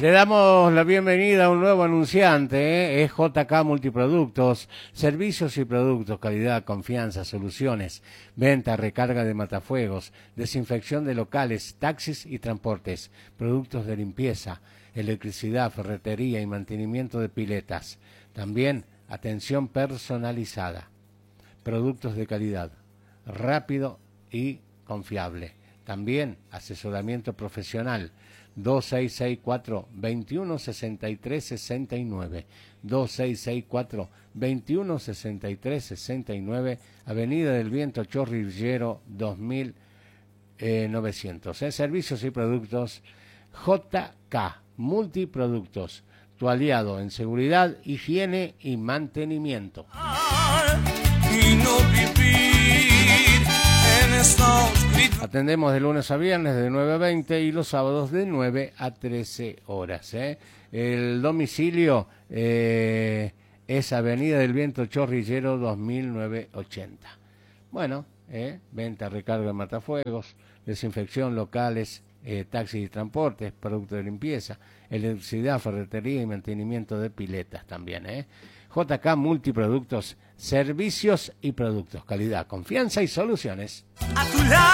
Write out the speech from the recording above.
Le damos la bienvenida a un nuevo anunciante, es JK Multiproductos, servicios y productos, calidad, confianza, soluciones, venta, recarga de matafuegos, desinfección de locales, taxis y transportes, productos de limpieza, electricidad, ferretería y mantenimiento de piletas. También atención personalizada, productos de calidad, rápido y confiable. También asesoramiento profesional. 2664-2163-69, 2664-2163-69, Avenida del Viento Chorrillero 2900. Servicios y productos JK Multiproductos, tu aliado en seguridad, higiene y mantenimiento. Y no vivir en esta oscuridad. Atendemos de lunes a viernes de 9 a 20 y los sábados de 9 a 13 horas. El domicilio es Avenida del Viento Chorrillero 2980. Bueno, venta, recarga de matafuegos, desinfección locales, taxis y transportes, productos de limpieza, electricidad, ferretería y mantenimiento de piletas también. JK Multiproductos, servicios y productos, calidad, confianza y soluciones. A tu lado.